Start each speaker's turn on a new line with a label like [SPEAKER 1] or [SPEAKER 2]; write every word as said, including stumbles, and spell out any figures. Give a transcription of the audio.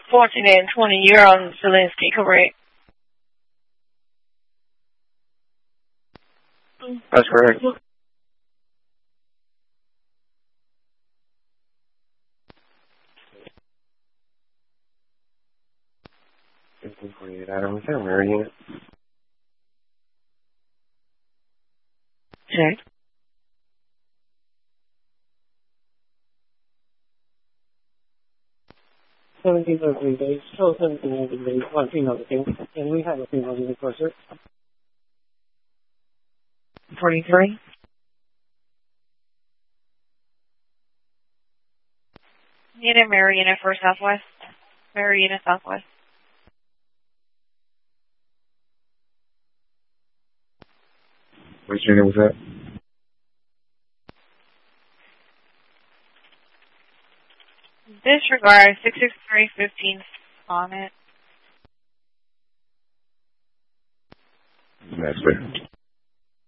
[SPEAKER 1] fourteen and twenty, you're on Zelinsky, correct?
[SPEAKER 2] That's correct. fifteen forty-eight Adam, is there a mirror unit?
[SPEAKER 1] Check.
[SPEAKER 3] seventeen oh three days, still seventeen oh three days, one female to thing, and we have a female unit for sir.
[SPEAKER 1] forty-three. Unit Mirror Unit for Southwest. Mirror Unit Southwest.
[SPEAKER 2] Which unit was that?
[SPEAKER 1] Disregard six six three fifteen on it.
[SPEAKER 2] That's fair.